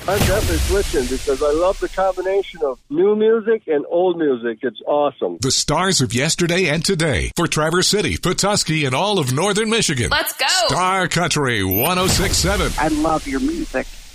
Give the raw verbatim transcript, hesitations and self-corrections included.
I'm definitely switching because I love the combination of new music and old music. It's awesome. The stars of yesterday and today for Traverse City, Petoskey, and all of northern Michigan. Let's go. Star Country one oh six point seven. I love your music.